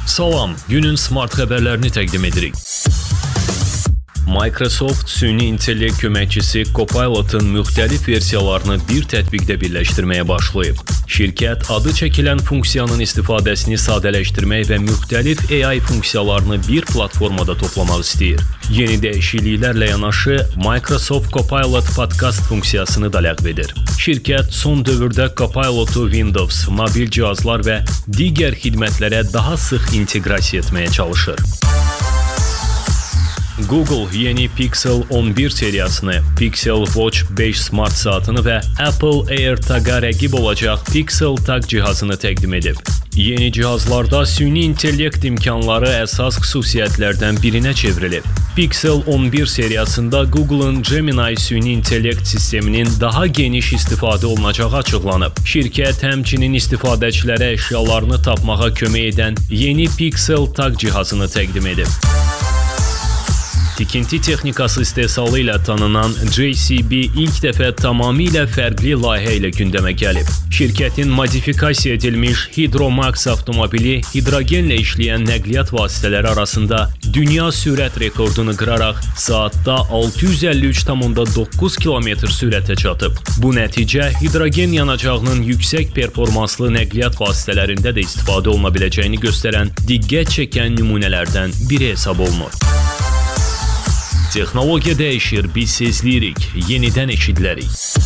Salam, günün smart xəbərlərini təqdim edirik. Microsoft süni intellekt köməkçisi Copilot'ın müxtəlif versiyalarını bir tətbiqdə birləşdirməyə başlayıb. Şirkət adı çəkilən funksiyanın istifadəsini sadələşdirmək və müxtəlif AI funksiyalarını bir platformada toplamaq istəyir. Yeni dəyişikliklərlə yanaşı Microsoft Copilot Podcast funksiyasını da ləğv edir. Şirkət son dövrdə Copilot'u Windows, mobil cihazlar və digər xidmətlərə daha sıx inteqrasiya etməyə çalışır. Google yeni Pixel 11 seriyasını, Pixel Watch 5 smart saatını və Apple AirTag'a rəqib olacaq Pixel Tag cihazını təqdim edib. Yeni cihazlarda süni intellekt imkanları əsas xüsusiyyətlərdən birinə çevrilib. Pixel 11 seriyasında Google'ın Gemini süni intellekt sisteminin daha geniş istifadə olunacağı açıqlanıb. Şirkət həmçinin istifadəçilərə əşyalarını tapmağa kömək edən yeni Pixel Tag cihazını təqdim edib. Tikinti texnikası istehsalı ilə tanınan JCB ilk dəfə tamamilə fərqli layihə ilə gündəmə gəlib. Şirkətin modifikasiya edilmiş Hydromax avtomobili hidrogenlə işləyən nəqliyyat vasitələri arasında dünya sürət rekordunu qıraraq saatda 653,9 km sürətə çatıb. Bu nəticə hidrogen yanacağının yüksək performanslı nəqliyyat vasitələrində də istifadə oluna biləcəyini göstərən diqqət çəkən nümunələrdən biri hesab olunur. Texnologiya dəyişir, biz sezləyirik, yenidən eşidilərik.